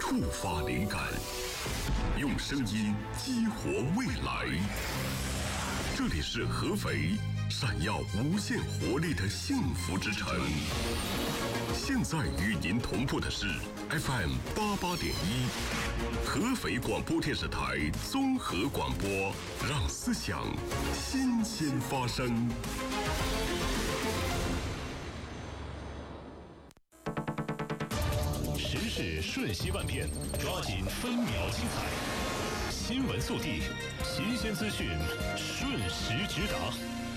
触发灵感，用声音激活未来。这里是合肥，闪耀无限活力的幸福之城。现在与您同步的是 FM 88.1，合肥广播电视台综合广播，让思想新鲜发生。 时事瞬息万变，抓紧分秒精彩。新闻速递，新鲜资讯，瞬时直达。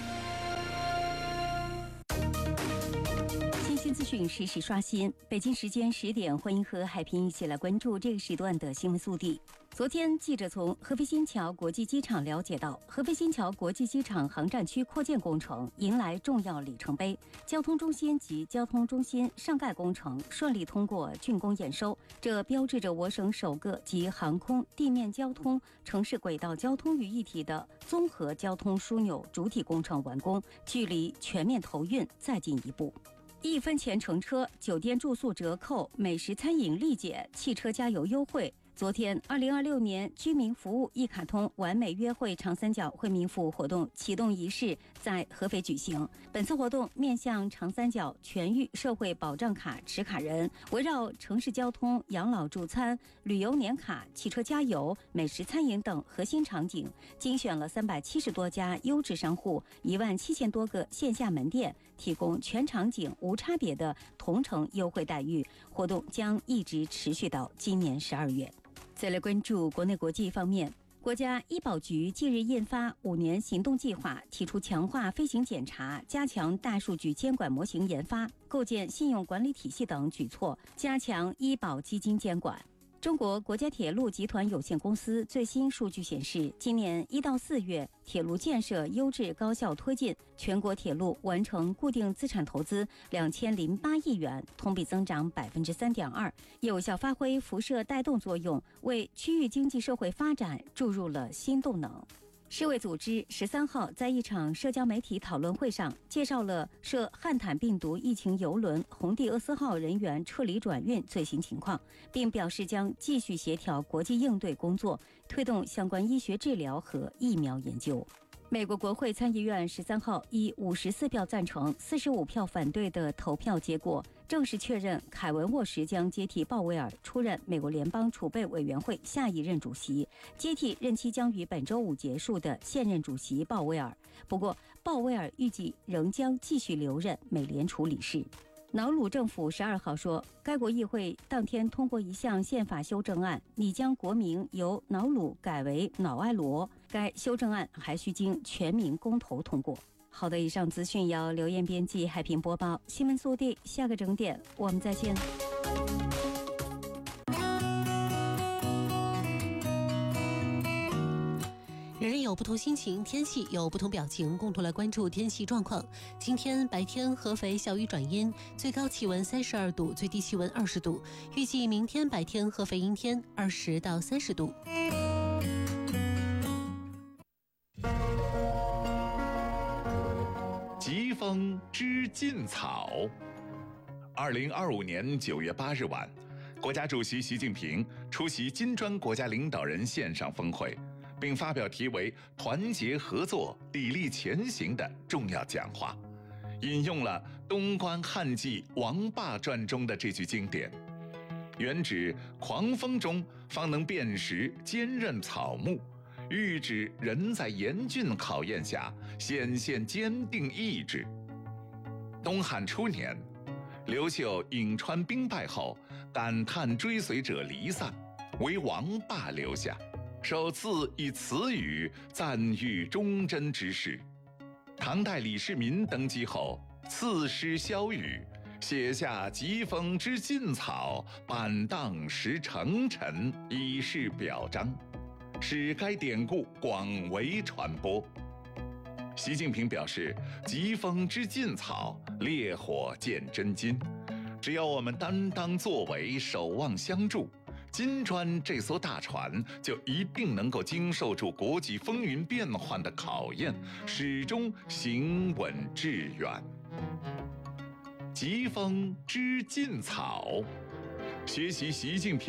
新鲜资讯实时刷新。北京时间10点，欢迎和海平一起来关注这个时段的新闻速递。昨天，记者从合肥新桥国际机场了解到，合肥新桥国际机场航站区扩建工程迎来重要里程碑，交通中心及交通中心上盖工程顺利通过竣工验收，这标志着我省首个集航空、地面交通、城市轨道交通于一体的综合交通枢纽主体工程完工，距离全面投运再进一步。1分钱乘车、酒店住宿折扣、美食餐饮立减、汽车加油优惠。昨天，2026年居民服务一卡通完美约会长三角惠民服务活动启动仪式在合肥举行。本次活动面向长三角全域社会保障卡持卡人，围绕城市交通、养老助餐、旅游年卡、汽车加油、美食餐饮等核心场景，精选了370多家优质商户、17000多个线下门店，提供全场景无差别的同城优惠待遇。活动将一直持续到今年12月。再来关注国内国际方面，国家医保局近日印发5年行动计划，提出强化飞行检查、加强大数据监管模型研发、构建信用管理体系等举措，加强医保基金监管。中国国家铁路集团有限公司最新数据显示，今年1到4月，铁路建设优质高效推进，全国铁路完成固定资产投资2008亿元，同比增长3.2%，有效发挥辐射带动作用，为区域经济社会发展注入了新动能。世卫组织13号在一场社交媒体讨论会上介绍了涉汉坦病毒疫情邮轮红地厄斯号人员撤离转运最新情况，并表示将继续协调国际应对工作，推动相关医学治疗和疫苗研究。美国国会参议院13号以54票赞成、45票反对的投票结果，正式确认凯文·沃什将接替鲍威尔出任美国联邦储备委员会下一任主席，接替任期将于本周五结束的现任主席鲍威尔。不过，鲍威尔预计仍将继续留任美联储理事。瑙鲁政府12号说，该国议会当天通过一项宪法修正案，拟将国名由瑙鲁改为瑙埃罗。该修正案还需经全民公投通过。好的，以上资讯由刘艳编辑、海平播报。新闻速递，下个整点我们再见。 人人有不同心情，天气有不同表情，共同来关注天气状况。今天白天合肥小雨转阴，最高气温32度，最低气温20度。预计明天白天合肥阴天，20到30度。 疾风知劲草。2025年9月8日晚，国家主席习近平出席金砖国家领导人线上峰会，并发表题为“团结合作，砥砺前行”的重要讲话，引用了东关汉记《王霸传》中的这句经典，原指狂风中方能辨识坚韧草木，喻指人在严峻考验下显现坚定意志。东汉初年，刘秀颍川兵败后，感叹追随者离散，为王霸留下，首次以此语赞誉忠贞之士。唐代李世民登基后，赐诗萧瑀，写下疾风知劲草，板荡识成臣，以示表彰，使该典故广为传播。习近平表示，疾风知劲草，烈火见真金。只要我们担当作为，守望相助，金砖这艘大船就一定能够经受住国际风云变幻的考验，始终行稳致远。疾风知劲草，学习习近平